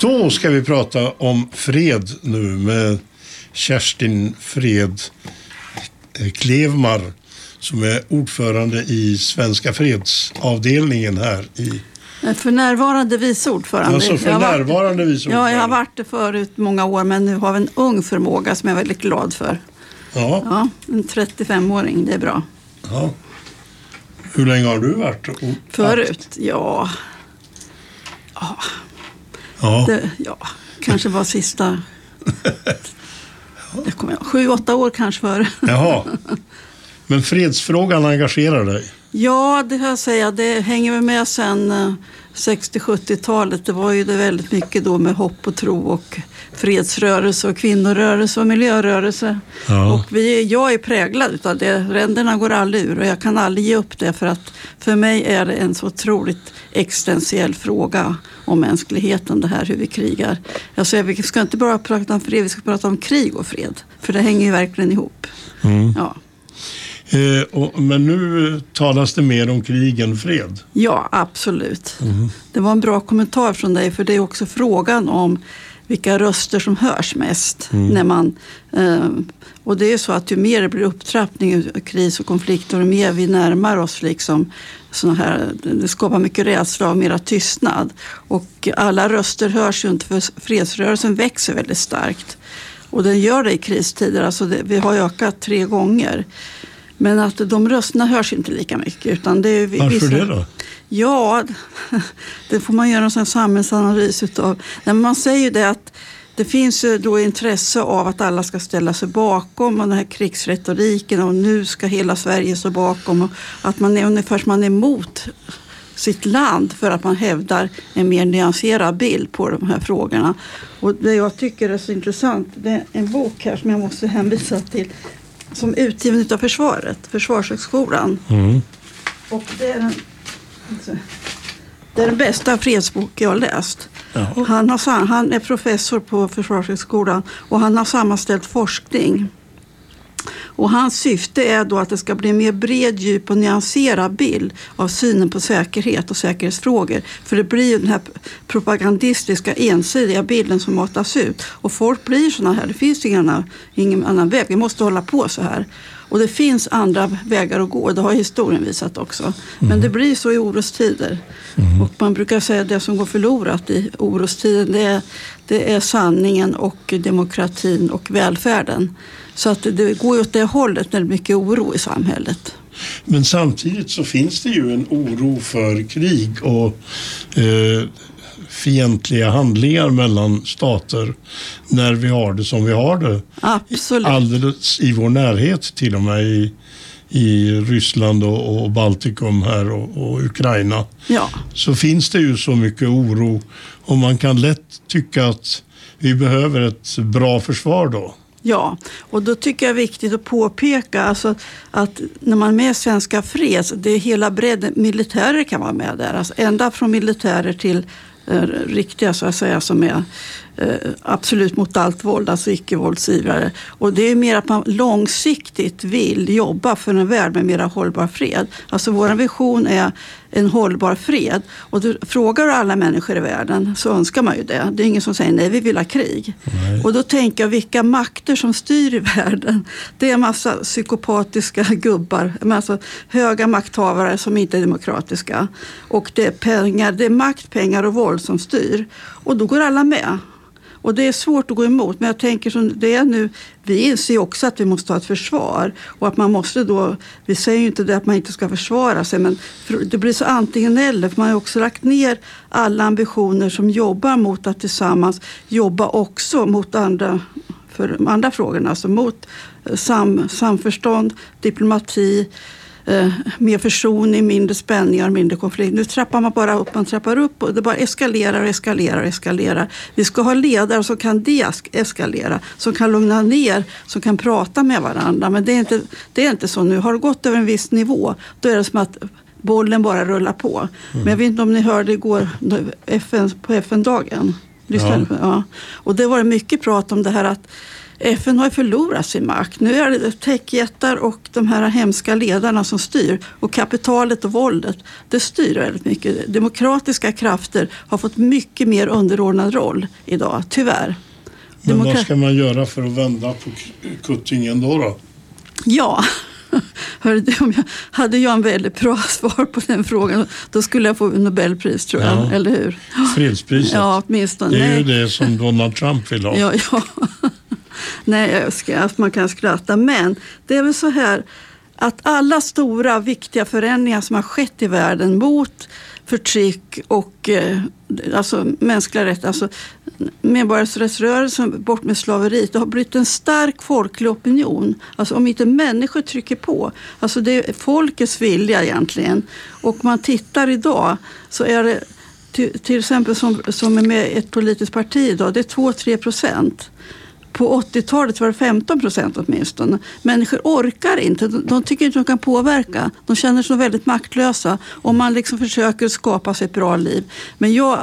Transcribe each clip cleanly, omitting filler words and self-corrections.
Då ska vi prata om fred nu med Kerstin Fred Klevmar som är ordförande i Svenska fredsavdelningen här i... För närvarande vice ordförande. Alltså för närvarande vice ordförande. Ja, jag har varit det förut många år, men nu har vi en ung förmåga som jag är väldigt glad för. Ja. En 35-åring, det är bra. Ja. Hur länge har du varit? Förut, ja. Kanske var sista... 7-8 år kanske för. Jaha. Men fredsfrågan engagerar dig? Ja, det här säger jag. Det hänger väl med sedan 60-70-talet. Det var ju det väldigt mycket då med hopp och tro och fredsrörelse och kvinnorörelse och miljörörelse. Ja. Och jag är präglad av det. Ränderna går aldrig ur och jag kan aldrig ge upp det, för att för mig är det en så otroligt existentiell fråga om mänskligheten, det här hur vi krigar. Jag säger, vi ska inte bara prata om fred, vi ska prata om krig och fred. För det hänger ju verkligen ihop. Mm. Ja. Men nu talas det mer om krig än fred. Ja, absolut. Mm. Det var en bra kommentar från dig, för det är också frågan om vilka röster som hörs mest. När man, och det är så att ju mer det blir upptrappning, kris och konflikter, och mer vi närmar oss liksom såna här, det skapar mycket rädsla och mera tystnad. Och alla röster hörs ju inte, för fredsrörelsen växer väldigt starkt. Och den gör det i kristider, alltså vi har ökat 3 gånger. Men att de rösterna hörs inte lika mycket. Utan det är varför det då? Ja, det får man göra en sån samhällsanalys utav. Men man säger ju det att det finns då intresse av att alla ska ställa sig bakom och den här krigsretoriken, och nu ska hela Sverige stå bakom, och att man är ungefär som man är emot sitt land för att man hävdar en mer nyanserad bild på de här frågorna. Och det jag tycker är så intressant, det är en bok här som jag måste hänvisa till, som utgiven av Försvarshögskolan. Mm. Och det är den bästa fredsbok jag har läst. Ja. Han är professor på Försvarshögskolan och han har sammanställt forskning. Och hans syfte är då att det ska bli en mer bred, djup och nyanserad bild av synen på säkerhet och säkerhetsfrågor. För det blir ju den här propagandistiska, ensidiga bilden som matas ut. Och folk blir såna här, det finns ingen annan väg, vi måste hålla på så här. Och det finns andra vägar att gå, det har historien visat också. Men det blir så i orostider. Och man brukar säga att det som går förlorat i orostiden, det är sanningen och demokratin och välfärden. Så att det går åt det hållet när det är mycket oro i samhället. Men samtidigt så finns det ju en oro för krig och fientliga handlingar mellan stater när vi har det som vi har det. Absolut. Alldeles i vår närhet, till och med i Ryssland och Baltikum här och Ukraina. Ja. Så finns det ju så mycket oro, och man kan lätt tycka att vi behöver ett bra försvar då. Ja, och då tycker jag det är viktigt att påpeka alltså, att när man är med i Svenska freds, det är hela bredden, militärer kan vara med där. Alltså, ända från militärer till riktiga så att säga, som är absolut mot allt våld, alltså icke-våldsivrare. Och det är mer att man långsiktigt vill jobba för en värld med mera hållbar fred. Alltså vår vision är en hållbar fred. Och du frågar alla människor i världen så önskar man ju det. Det är ingen som säger nej, vi vill ha krig. Nej. Och då tänker jag vilka makter som styr i världen. Det är en massa psykopatiska gubbar, alltså höga makthavare som inte är demokratiska. Och det är pengar, det är makt, pengar och våld som styr. Och då går alla med. Och det är svårt att gå emot, men jag tänker som det är nu, vi inser också att vi måste ha ett försvar och att man måste då, vi säger ju inte det att man inte ska försvara sig, men det blir så antingen eller, för man har också lagt ner alla ambitioner som jobbar mot att tillsammans jobba också mot för de andra frågorna, alltså mot samförstånd, diplomati, mer försoning, mindre spänningar, mindre konflikt. Nu trappar man bara upp, man trappar upp och det bara eskalerar. Vi ska ha ledare som kan deeskalera, som kan lugna ner, som kan prata med varandra. Men det är inte så nu. Har det gått över en viss nivå, då är det som att bollen bara rullar på. Men jag vet inte om ni hörde igår på FN-dagen. Ja. Och det var mycket prat om det här att FN har ju förlorat sin makt. Nu är det techjättar och de här hemska ledarna som styr. Och kapitalet och våldet, det styr väldigt mycket. Demokratiska krafter har fått mycket mer underordnad roll idag, tyvärr. Men vad ska man göra för att vända på kuttingen då? Ja, om jag hade en väldigt bra svar på den frågan, då skulle jag få Nobelpris, tror jag, eller hur? Fredspriset. Ja, åtminstone. Det är ju det som Donald Trump vill ha. Ja. Nej, man kan skratta. Men det är väl så här att alla stora viktiga förändringar som har skett i världen mot förtryck och alltså mänskliga rättigheter, alltså medborgarrättsrörelsen, bort med slaveriet, det har blivit en stark folklig opinion. Alltså om inte människor trycker på, alltså det är folkets vilja egentligen. Och man tittar idag så är det till exempel som är med ett politiskt parti idag, det är 2-3%. På 80-talet var det 15% åtminstone. Människor orkar inte. De tycker inte de kan påverka. De känner sig väldigt maktlösa. Om man liksom försöker skapa sig ett bra liv. Men jag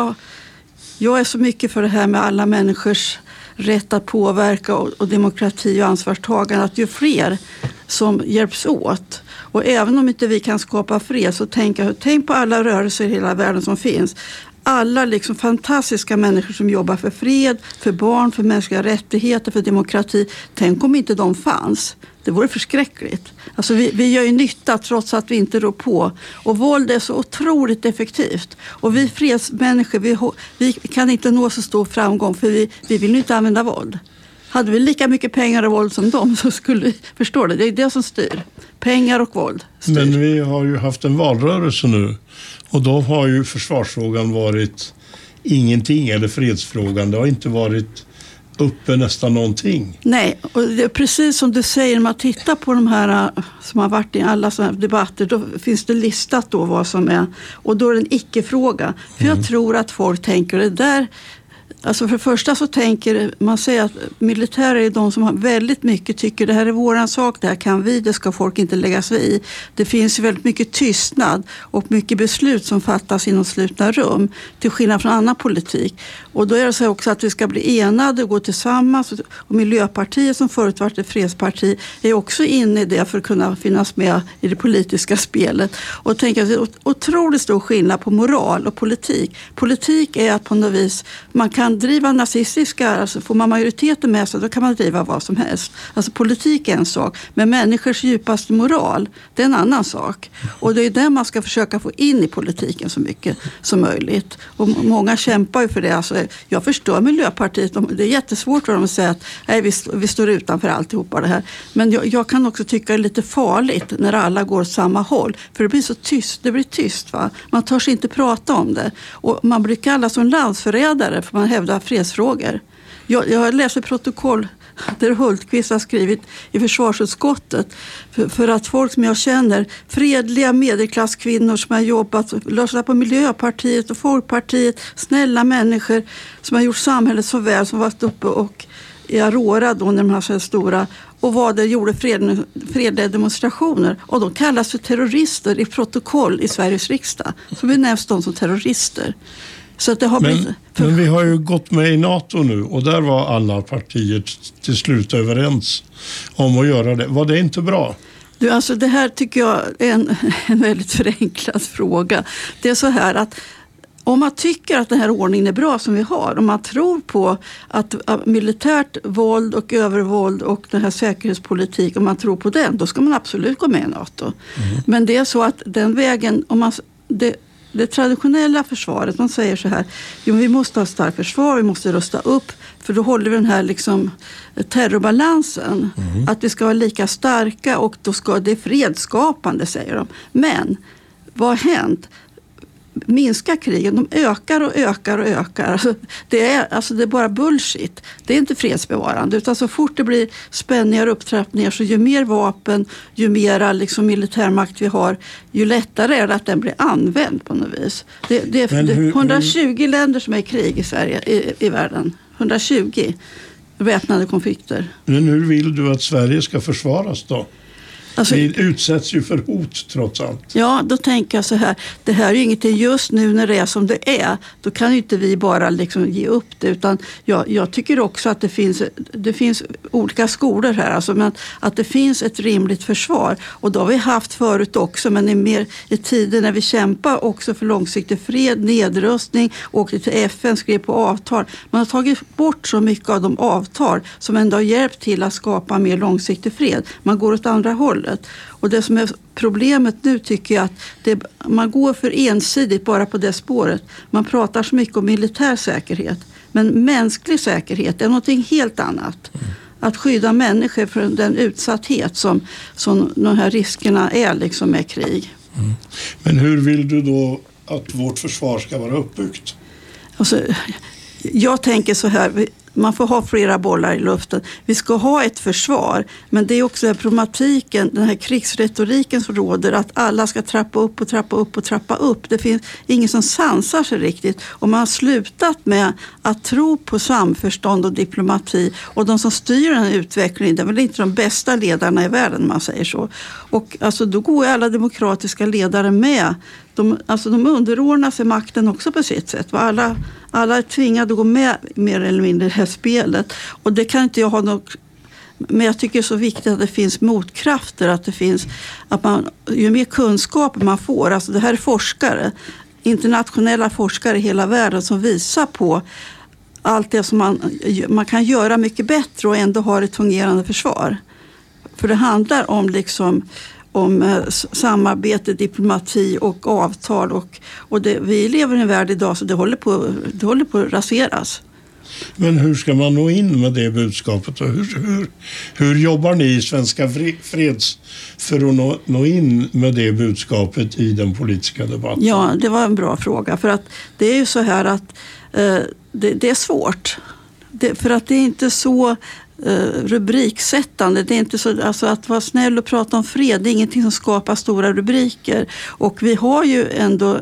är så mycket för det här med alla människors rätt att påverka och demokrati och ansvarstagande. Att ju fler som hjälps åt. Och även om inte vi kan skapa fred, så tänk på alla rörelser i hela världen som finns. Alla liksom fantastiska människor som jobbar för fred, för barn, för mänskliga rättigheter, för demokrati. Tänk om inte de fanns. Det vore förskräckligt. Alltså vi gör ju nytta trots att vi inte rår på. Och våld är så otroligt effektivt. Och vi fredsmänniskor, vi kan inte nå så stor framgång, för vi vill inte använda våld. Hade vi lika mycket pengar och våld som dem, så skulle vi förstå det. Det är det som styr. Pengar och våld styr. Men vi har ju haft en valrörelse nu. Och då har ju försvarsfrågan varit ingenting, eller fredsfrågan. Det har inte varit uppe nästan någonting. Nej, och det är precis som du säger, när man tittar på de här som har varit i alla sådana här debatter, då finns det listat då vad som är. Och då är det en icke-fråga. För jag tror att folk tänker det där. Alltså för det första så tänker man säger att militärer är de som har väldigt mycket, tycker det här är våran sak, det här kan vi, det ska folk inte lägga sig i. Det finns ju väldigt mycket tystnad och mycket beslut som fattas inom slutna rum, till skillnad från annan politik. Och då är det så också att vi ska bli enade och gå tillsammans. Och Miljöpartiet, som förut varit ett fredsparti, är också inne i det för att kunna finnas med i det politiska spelet. Och tänker att det är otroligt stor skillnad på moral och politik. Politik är att på något vis man kan driva nazistiska, alltså får man majoriteten med sig, då kan man driva vad som helst. Alltså politik är en sak, men människors djupaste moral, det är en annan sak. Och det är det man ska försöka få in i politiken så mycket som möjligt. Och många kämpar ju för det. Alltså, jag förstår Miljöpartiet, det är jättesvårt för dem att säga att nej, vi står utanför alltihopa det här. Men jag kan också tycka det är lite farligt när alla går åt samma håll. För det blir så tyst, det blir tyst, va? Man törs inte prata om det. Och man blir kallad som landsförrädare för man hävdar fredsfrågor. Jag läser protokoll där Hultqvist har skrivit i försvarsutskottet för att folk som jag känner, fredliga medelklasskvinnor som har jobbat, lösat på Miljöpartiet och Folkpartiet, snälla människor som har gjort samhället så väl, som varit uppe och i Aurora då när de här så stora, och vad det gjorde fredliga demonstrationer, och de kallas för terrorister i protokoll i Sveriges riksdag. Så benämns de som terrorister. Så att det har men vi har ju gått med i NATO nu, och där var alla partier till slut överens om att göra det. Var det inte bra? Du, alltså det här tycker jag är en väldigt förenklad fråga. Det är så här att om man tycker att den här ordningen är bra som vi har, om man tror på att militärt våld och övervåld och den här säkerhetspolitik, om man tror på den, då ska man absolut gå med i NATO. Mm. Men det är så att den vägen, det traditionella försvaret, man säger så här, vi måste ha starkt försvar, vi måste rusta upp, för då håller vi den här liksom terrorbalansen, att vi ska vara lika starka, och då ska det fredsskapande, säger de. Men vad har hänt? Minska krigen, de ökar och ökar och ökar. Det är bara bullshit. Det är inte fredsbevarande, utan så fort det blir spänningar och upptrappningar, så ju mer vapen, ju mer liksom militärmakt vi har, ju lättare är det att den blir använd på något vis. Det är 120 länder som är i krig i Sverige, i världen. 120 väpnade konflikter. Men hur vill du att Sverige ska försvaras då? Alltså, vi utsätts ju för hot trots allt. Ja, då tänker jag så här. Det här är ju ingenting just nu när det är som det är. Då kan ju inte vi bara liksom ge upp det. Utan jag tycker också att det finns olika skolor här. Alltså, men att det finns ett rimligt försvar. Och då har vi haft förut också. Men i tider när vi kämpar också för långsiktig fred, nedrustning, åkte till FN, skrev på avtal. Man har tagit bort så mycket av de avtal som ändå har hjälpt till att skapa mer långsiktig fred. Man går åt andra hållet. Och det som är problemet nu tycker jag att man går för ensidigt bara på det spåret. Man pratar så mycket om militär säkerhet. Men mänsklig säkerhet är någonting helt annat. Att skydda människor från den utsatthet som de här riskerna är liksom med krig. Mm. Men hur vill du då att vårt försvar ska vara uppbyggt? Alltså, jag tänker så här, man får ha flera bollar i luften. Vi ska ha ett försvar, men det är också den problematiken, den här krigsretoriken som råder, att alla ska trappa upp och trappa upp och trappa upp. Det finns ingen som sansar sig riktigt. Och man har slutat med att tro på samförstånd och diplomati. Och de som styr den här utvecklingen, det är väl inte de bästa ledarna i världen, man säger så. Och alltså, då går alla demokratiska ledare med. De underordnar sig makten också på sitt sätt. Alla är tvingade att gå med mer eller mindre i det här spelet. Och det kan inte jag ha något... Men jag tycker det är så viktigt att det finns motkrafter. Ju mer kunskap man får. Alltså det här är forskare. Internationella forskare i hela världen som visar på allt det som man kan göra mycket bättre och ändå ha ett fungerande försvar. För det handlar om samarbete, diplomati och avtal. Vi lever i en värld idag så det håller på att raseras. Men hur ska man nå in med det budskapet? Och hur jobbar ni i Svenska Freds för att nå in med det budskapet i den politiska debatten? Ja, det var en bra fråga. För att det är ju så här att det är svårt. För att det är inte så... rubriksättande. Det är inte så, alltså att vara snäll och prata om fred, det är ingenting som skapar stora rubriker. Och vi har ju ändå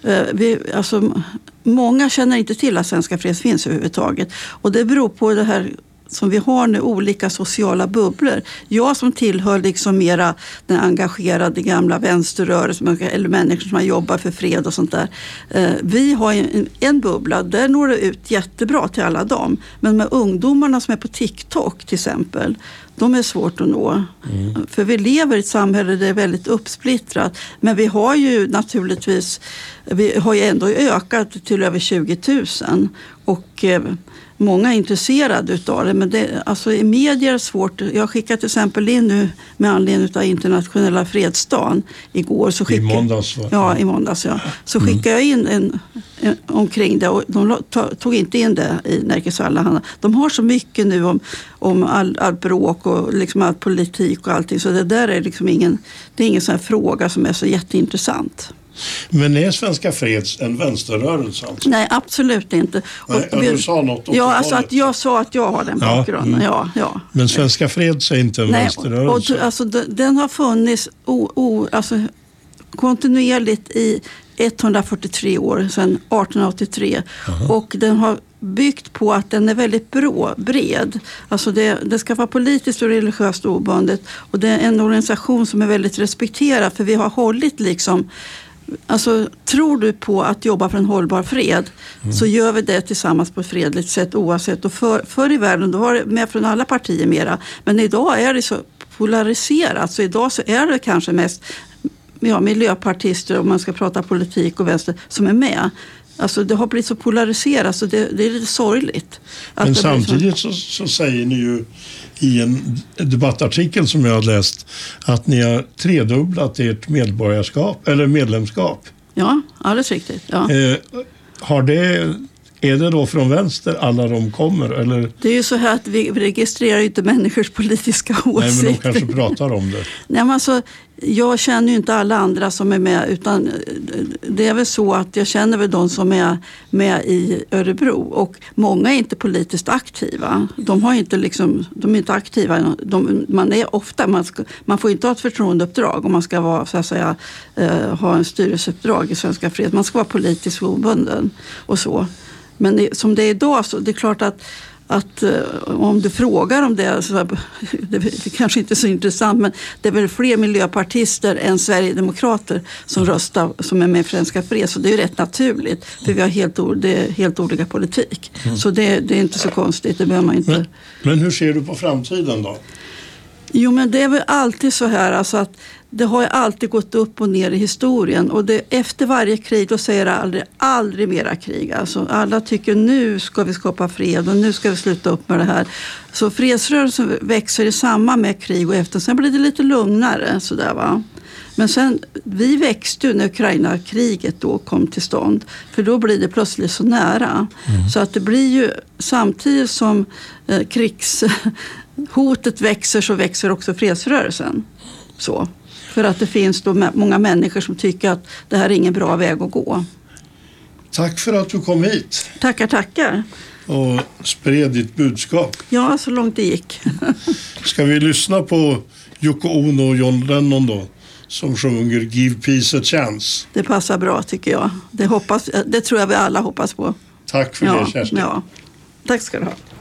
många känner inte till att Svenska Freds finns överhuvudtaget. Och det beror på det här som vi har nu, olika sociala bubblor. Jag som tillhör liksom mera den engagerade gamla vänsterrörelsen eller människor som har jobbat för fred och sånt där. Vi har en bubbla, där når det ut jättebra till alla dem. Men med ungdomarna som är på TikTok till exempel, de är svårt att nå. För vi lever i ett samhälle där det är väldigt uppsplittrat. Men vi har ju naturligtvis, vi har ju ändå ökat till över 20 000. Och många är intresserade utav det, men i medier är det svårt. Jag skickade till exempel in nu med anledning av internationella fredsdagen igår. I måndags va? Ja, i måndags ja. Så skickade jag in omkring det och de tog inte in det i Nerikes Allehanda. De har så mycket nu om all bråk och liksom all politik och allting, så det där är liksom ingen sån här fråga som är så jätteintressant. Men är Svenska Freds en vänsterrörelse alltså? Nej, absolut inte. Du sa något om alltså att jag sa att jag har den bakgrunden. Ja. Men Svenska Freds är inte en vänsterrörelse? Den har funnits kontinuerligt i 143 år, sedan 1883. Och den har byggt på att den är väldigt bred. Alltså det ska vara politiskt och religiöst obundet. Och det är en organisation som är väldigt respekterad, för vi har hållit liksom... Alltså, tror du på att jobba för en hållbar fred, så gör vi det tillsammans på ett fredligt sätt oavsett. Och förr i världen då var det med från alla partier mera. Men idag är det så polariserat, så idag så är det kanske mest miljöpartister, om man ska prata politik och vänster, som är med. Alltså det har blivit så polariserat så det är lite sorgligt. Men samtidigt så säger ni ju i en debattartikel som jag har läst att ni har tredubblat ert medlemskap. Ja, alldeles riktigt. Ja. Är det då från vänster alla de kommer? Eller? Det är ju så här att vi registrerar ju inte människors politiska åsikter. Nej, men de kanske pratar om det. Nej, men alltså, jag känner ju inte alla andra som är med, utan det är väl så att jag känner väl de som är med i Örebro, och många är inte politiskt aktiva. De är inte aktiva. Man är ofta, man får inte ha ett förtroendeuppdrag om man ska vara, så att säga, ha en styrelseuppdrag i Svenska Freds. Man ska vara politiskt obunden och så. Men som det är idag så det är klart att om du frågar om det, så, det kanske inte är så intressant, men det är väl fler miljöpartister än sverigedemokrater som röstar, som är med i Svenska Freds, så det är ju rätt naturligt, för vi har helt olika politik. Så det är inte så konstigt, det behöver man inte. Men hur ser du på framtiden då? Jo, men det är väl alltid så här, alltså att det har ju alltid gått upp och ner i historien, och efter varje krig då säger aldrig mera krig. Alltså alla tycker nu ska vi skapa fred och nu ska vi sluta upp med det här. Så fredsrörelsen växer i samma med krig och efter. Sen blir det lite lugnare sådär, va. Men sen, vi växte ju när Ukraina-kriget då kom till stånd. För då blir det plötsligt så nära. Så att det blir ju, samtidigt som krigshotet växer, så växer också fredsrörelsen. Så. För att det finns då många människor som tycker att det här är ingen bra väg att gå. Tack för att du kom hit. Tackar. Och spred ditt budskap. Ja, så långt det gick. Ska vi lyssna på Yoko Ono och John Lennon då? Som sjunger Give Peace a Chance. Det passar bra, tycker jag. Det tror jag vi alla hoppas på. Tack för det, Kerstin. Ja. Tack ska du ha.